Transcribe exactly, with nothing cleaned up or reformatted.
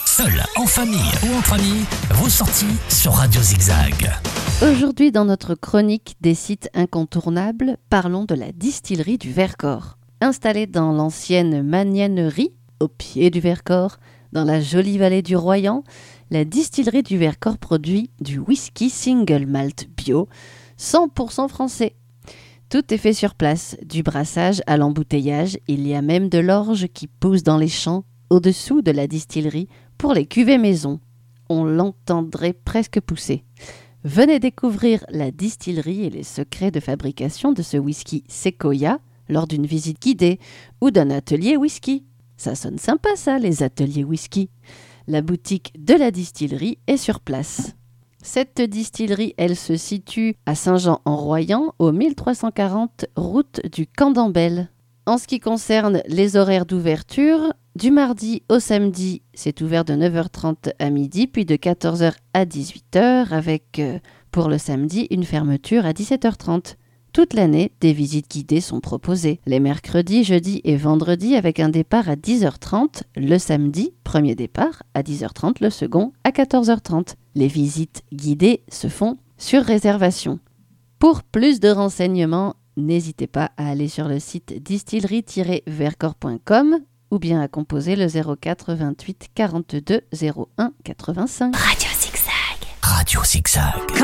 Seul, en famille ou entre amis, vos sorties sur Radio Zigzag. Aujourd'hui, dans notre chronique des sites incontournables, parlons de la distillerie du Vercors. Installée dans l'ancienne magnanerie, au pied du Vercors, dans la jolie vallée du Royan, la distillerie du Vercors produit du whisky single malt bio, cent pour cent français. Tout est fait sur place, du brassage à l'embouteillage, il y a même de l'orge qui pousse dans les champs, au-dessous de la distillerie, pour les cuvées maison. On l'entendrait presque pousser. Venez découvrir la distillerie et les secrets de fabrication de ce whisky Sequoia lors d'une visite guidée ou d'un atelier whisky. Ça sonne sympa ça, les ateliers whisky. La boutique de la distillerie est sur place. Cette distillerie, elle se situe à Saint-Jean-en-Royan, au mille trois cent quarante route du Camp d'Ambel. En ce qui concerne les horaires d'ouverture, du mardi au samedi, c'est ouvert de neuf heures trente à midi, puis de quatorze heures à dix-huit heures, avec, euh, pour le samedi, une fermeture à dix-sept heures trente. Toute l'année, des visites guidées sont proposées, les mercredis, jeudis et vendredis, avec un départ à dix heures trente, le samedi, premier départ, à dix heures trente, le second, à quatorze heures trente. Les visites guidées se font sur réservation. Pour plus de renseignements, n'hésitez pas à aller sur le site distillerie tiret vercors point com ou bien à composer le zéro quatre vingt-huit quarante-deux zéro un quatre-vingt-cinq. Radio Zigzag. Radio Zigzag.